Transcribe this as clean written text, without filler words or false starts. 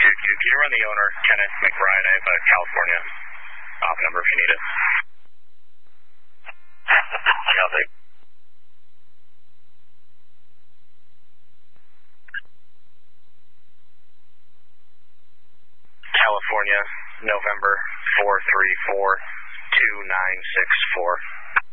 Can you run the owner, Kenneth McBride? I have a California op number if you need it. Copy. California, November 434-2964.